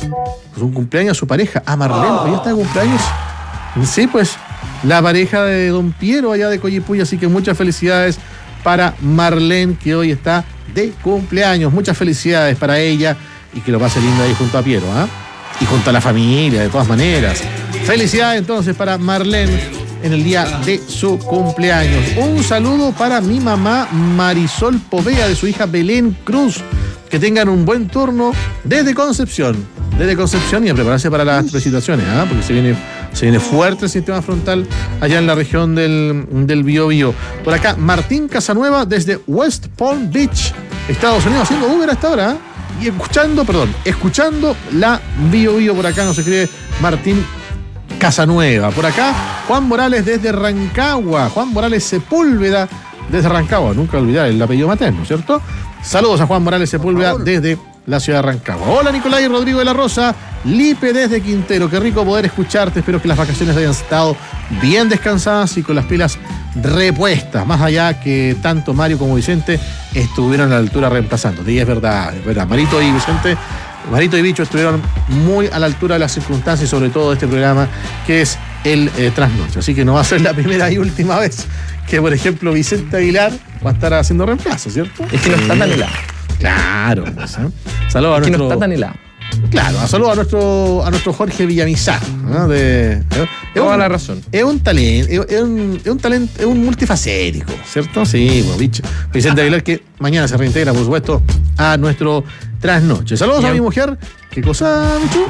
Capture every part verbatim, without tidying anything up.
Pues un cumpleaños a su pareja, a Marlene. Hoy está de cumpleaños. Sí, pues, la pareja de don Piero allá de Coyipulli. Así que muchas felicidades para Marlene, que hoy está de cumpleaños. Muchas felicidades para ella y que lo pase lindo ahí junto a Piero, ¿ah? ¿eh? Y junto a la familia, de todas maneras. Felicidades entonces para Marlene en el día de su cumpleaños. Un saludo para mi mamá Marisol Povea, de su hija Belén Cruz. Que tengan un buen turno desde Concepción. Desde Concepción y a prepararse para las precipitaciones, ¿eh? Porque se viene, se viene fuerte el sistema frontal allá en la región del, del Biobío. Por acá, Martín Casanueva desde West Palm Beach, Estados Unidos, haciendo Uber hasta ahora, ¿eh? Y escuchando, perdón, escuchando la Biobío. Por acá nos escribe Martín Casanueva. Por acá, Juan Morales desde Rancagua. Juan Morales Sepúlveda desde Rancagua. Nunca olvidar el apellido materno, ¿cierto? Saludos a Juan Morales Sepúlveda desde la ciudad de Rancagua. Hola Nicolás y Rodrigo de la Rosa. Lipe desde Quintero. Qué rico poder escucharte. Espero que las vacaciones hayan estado bien descansadas y con las pilas repuestas. Más allá que tanto Mario como Vicente estuvieron a la altura reemplazando. Y es verdad, es verdad. Marito y Vicente, Marito y Bicho estuvieron muy a la altura de las circunstancias y sobre todo de este programa que es el eh, Trasnoche. Así que no va a ser la primera y última vez que, por ejemplo, Vicente Aguilar va a estar haciendo reemplazo, ¿cierto? Es que no está tan helado. Claro. Pues, ¿eh? Saludos a nuestro... Es que no está tan helado. Claro, saludos a nuestro, a nuestro Jorge Villamizar, ¿no? De, ¿eh? Toda la razón. Es un talento, es, es un, es un talento, es un multifacético, ¿cierto? Sí, pues, bicho. Vicente Aguilar, que mañana se reintegra, por supuesto, a nuestro Trasnoche. Saludos Miau. A mi mujer. ¿Qué cosa, bicho?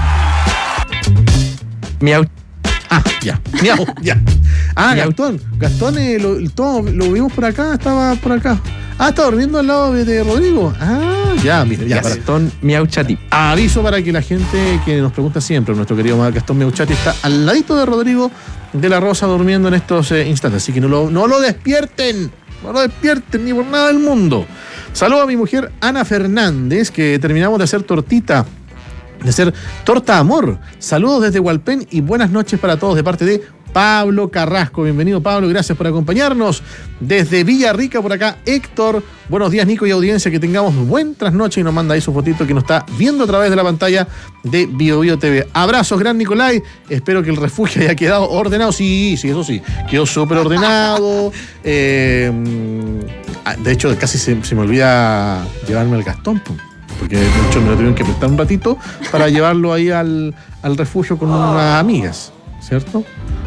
Miau. Ah, ya. Miau, ya. Ah, Miau. Gastón. Gastón eh, lo, todo, lo vimos por acá, estaba por acá. Ah, está durmiendo al lado de, de Rodrigo. Ah, ya, mira, ya. Gastón Miauchati. Aviso para que la gente que nos pregunta siempre, nuestro querido Gastón Miauchati está al ladito de Rodrigo de la Rosa durmiendo en estos eh, instantes. Así que no lo, no lo despierten. No lo despierten ni por nada del mundo. Saludo a mi mujer Ana Fernández, que terminamos de hacer tortita. De hacer torta amor. Saludos desde Hualpén y buenas noches para todos de parte de Pablo Carrasco. Bienvenido, Pablo, gracias por acompañarnos. Desde Villarrica, por acá, Héctor. Buenos días, Nico y audiencia, que tengamos buen trasnoche y nos manda ahí su fotito que nos está viendo a través de la pantalla de Biobío T V. Abrazos, gran Nicolai. Espero que el refugio haya quedado ordenado. Sí, sí, eso sí. Quedó súper ordenado. Eh, de hecho, casi se, se me olvida llevarme al Gastón, pues. Porque de hecho me lo tuvieron que prestar un ratito para llevarlo ahí al, al refugio con unas amigas, ¿cierto?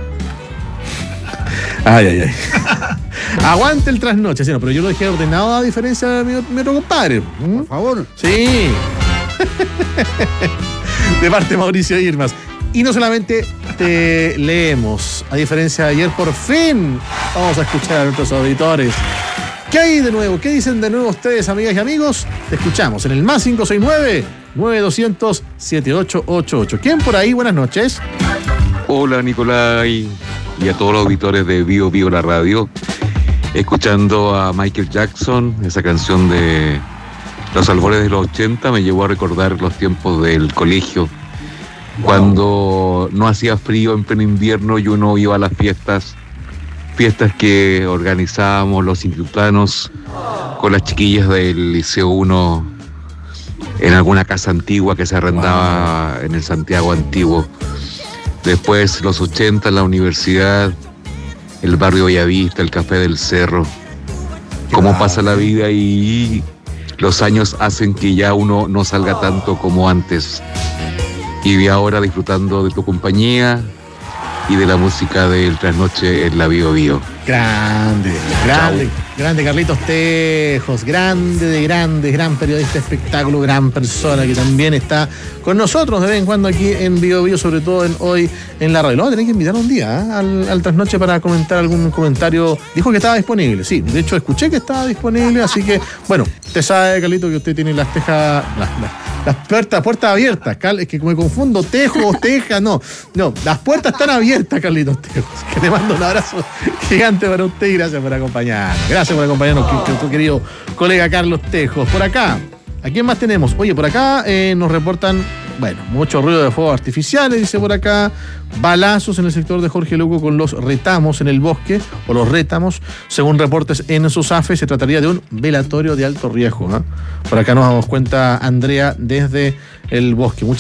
Ay, ay, ay. Aguante el trasnoche, sí, no, pero yo lo dejé ordenado a diferencia de mi, mi otro compadre. ¿Mm? Por favor. Sí. De parte de Mauricio Irmas. Y no solamente te leemos, a diferencia de ayer, por fin vamos a escuchar a nuestros auditores. ¿Qué hay de nuevo? ¿Qué dicen de nuevo ustedes, amigas y amigos? Te escuchamos en el más cinco seis nueve, nueve dos cero cero, siete ocho ocho ocho. ¿Quién por ahí? Buenas noches. Hola, Nicolai, y a todos los auditores de Bio Bio la radio. Escuchando a Michael Jackson, esa canción de los albores de los ochenta me llevó a recordar los tiempos del colegio, cuando no hacía frío en pleno invierno y uno iba a las fiestas. Fiestas que organizábamos los institutanos con las chiquillas del Liceo uno en alguna casa antigua que se arrendaba en el Santiago antiguo. Después los ochenta en la universidad, el barrio Bellavista, el Café del Cerro. Cómo pasa la vida y los años hacen que ya uno no salga tanto como antes. Y de ahora disfrutando de tu compañía y de la música del Trasnoche en la Bio Bio. Grande, grande, Chau. Grande Carlitos Tejos, grande de grandes, gran periodista de espectáculo, gran persona que también está con nosotros de vez en cuando aquí en Bio Bio, sobre todo en hoy en la radio. Lo vamos a tener que invitar un día ¿eh? al, al Trasnoche para comentar algún comentario. Dijo que estaba disponible, sí, de hecho escuché que estaba disponible, así que, bueno, usted sabe, Carlito, que usted tiene las tejas, las, las, las puertas, puertas abiertas, Cal, es que me confundo, Tejos, Tejas, no, no, las puertas están abiertas, Carlitos Tejos, que te mando un abrazo gigante para usted y gracias por acompañarnos. Gracias por acompañarnos, tu querido colega Carlos Tejos. Por acá, ¿a quién más tenemos? Oye, por acá eh, nos reportan, bueno, mucho ruido de fuegos artificiales, dice por acá, balazos en el sector de Jorge Luco con los retamos en el bosque, o los rétamos, según reportes en SUSAFE, se trataría de un velatorio de alto riesgo, ¿eh? Por acá nos damos cuenta Andrea desde el bosque. Muchas